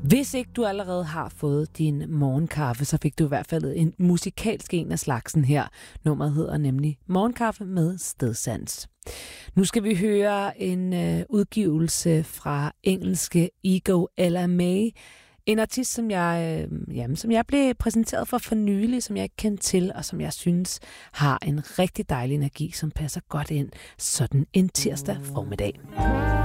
Hvis ikke du allerede har fået din morgenkaffe, så fik du i hvert fald en musikalsk en af slagsen her. Nummeret hedder nemlig Morgenkaffe med Stedsans. Nu skal vi høre en udgivelse fra engelske Ego Ella May. En artist, som jeg blev præsenteret for nylig, som jeg ikke kendte til, og som jeg synes har en rigtig dejlig energi, som passer godt ind sådan en tirsdag formiddag.